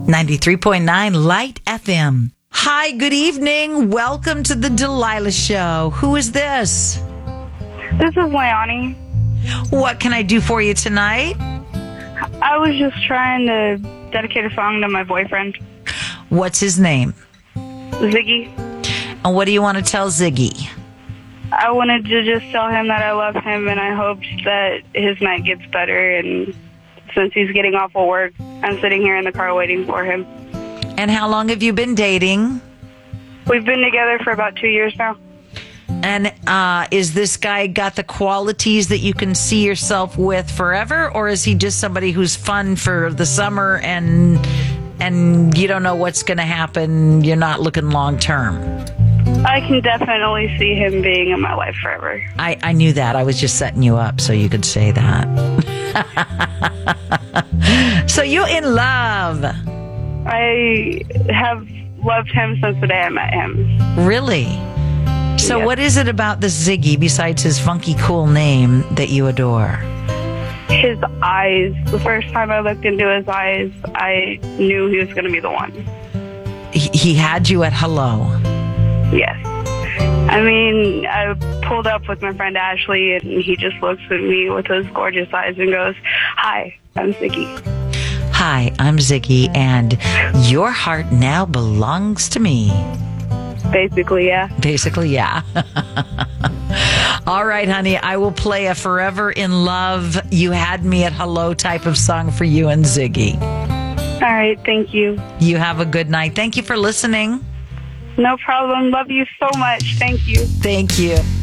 93.9 Light FM. Hi, good evening. Welcome to the Delilah Show. Who is this? This is Leonie. What can I do for you tonight? I was just trying to dedicate a song to my boyfriend, What's his name? Ziggy. And what do you want to tell Ziggy? I wanted to just tell him that I love him and I hope that his night gets better. And since he's getting off of work, I'm sitting here in the car waiting for him. And how long have you been dating? We've been together for about 2 years now. And is this guy got the qualities that you can see yourself with forever? Or is he just somebody who's fun for the summer and you don't know what's going to happen? You're not looking long term. I can definitely see him being in my life forever. I knew that. I was just setting you up so you could say that. So you're in love. I have loved him since the day I met him. Really? So Yes. What is it about this Ziggy, besides his funky cool name, that you adore? His eyes. The first time I looked into his eyes, I knew he was going to be the one. He had you at hello. Yes. I mean, I pulled up with my friend Ashley, and he just looks at me with those gorgeous eyes and goes, "Hi, I'm Ziggy." Hi, I'm Ziggy, and your heart now belongs to me. Basically, yeah. Basically, yeah. All right, honey, I will play a Forever in Love, You Had Me at Hello type of song for you and Ziggy. All right, thank you. You have a good night. Thank you for listening. No problem. Love you so much. Thank you. Thank you.